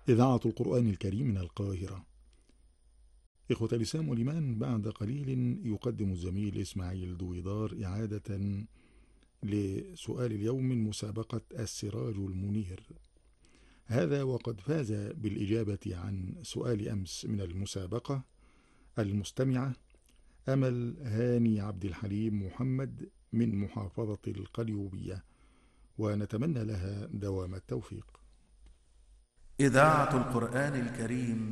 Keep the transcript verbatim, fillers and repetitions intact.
إذاعة القرآن الكريم من القاهرة. إخوة الإسلام والإيمان، بعد قليل يقدم الزميل إسماعيل دويدار إعادة لسؤال اليوم من مسابقة السراج المنير. هذا وقد فاز بالإجابة عن سؤال أمس من المسابقة المستمعة أمل هاني عبد الحليم محمد من محافظة القليوبية، ونتمنى لها دوام التوفيق. إذاعة القرآن الكريم